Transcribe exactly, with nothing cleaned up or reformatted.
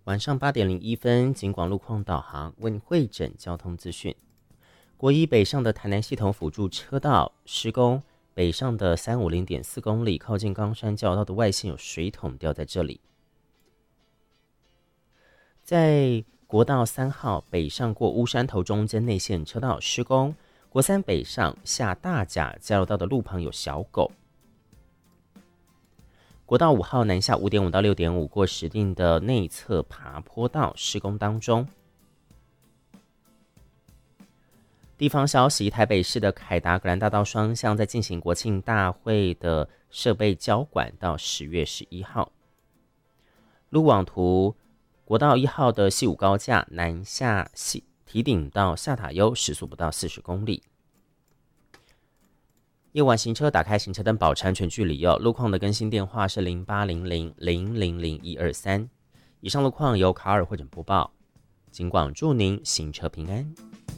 晚上八点零一分，警广路况导航为你汇整交通资讯。国一北上的台南系统辅助车道施工，北上的三五零点四公里，靠近冈山交流道的外线有水桶掉在这里。在国道三号北上过乌山头中间内线车道施工，国三北上下大甲交流道的路旁有小狗。国道五号南下 五点五 到 六点五 过石碇的内侧爬坡道施工当中。地方消息，台北市的凯达格兰大道双向在进行国庆大会的设备交管到十月十一号。路网图，国道一号的西武高架南下堤顶到下塔悠时速不到四十公里。夜晚行车打开行车灯保持安全距离哦。路况的更新电话是零八零零零零零一二三。以上路况由卡尔汇整播报。警广祝您行车平安。